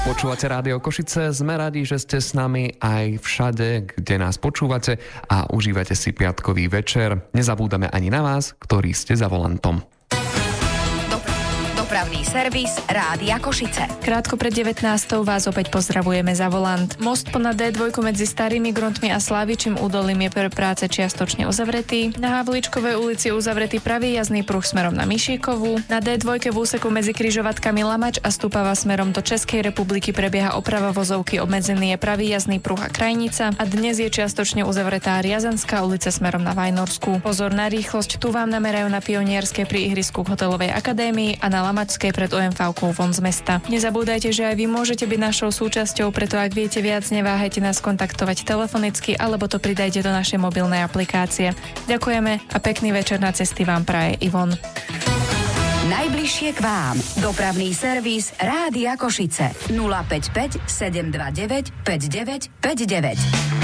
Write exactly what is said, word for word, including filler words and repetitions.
Počúvate Rádio Košice, sme radi, že ste s nami aj všade, kde nás počúvate a užívate si piatkový večer. Nezabúdame ani na vás, ktorí ste za volantom. Dopravný servis Rádia Košice. Krátko pred devätnástou vás opäť pozdravujeme za volant. Most ponad dé dva medzi Starými Gruntmi a Slávičím údolím je pre práce čiastočne uzavretý. Na Havlíčkovej ulici je uzavretý pravý jazdný pruh smerom na Mišíkovú. Na dé dva v úseku medzi križovatkami Lamač a Stupava smerom do Českej republiky prebieha oprava vozovky, obmedzený je pravý jazdný pruh a Krajnica a dnes je čiastočne uzavretá Riazanská ulica smerom na Vajnorskú. Pozor na rýchlosť, tu vám namerajú na Pionierskej pri ihrisku k Hotelovej akadémii a na Lamačskej pred ó em vé-kou von z mesta. Nezabúdajte, že aj vy môžete byť našou súčasťou, preto ak viete viac, neváhajte nás kontaktovať telefonicky alebo to pridajte do našej mobilnej aplikácie. Ďakujeme a pekný večer na cesty vám praje Ivon. Najbližšie k vám. Dopravný servis Rádia Košice. nula päť päť sedem dva deväť päť deväť päť deväť.